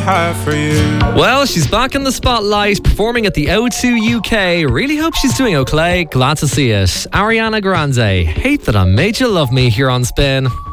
have for you. Well, she's back in the spotlight, performing at the O2 UK. Really hope she's doing okay. Glad to see it. Ariana Grande, Hate That I Made You Love Me, here on Spin.